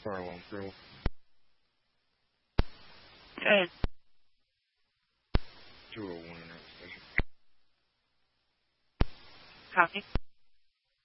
Fire alarm drill. Good. 201 in that station. Copy.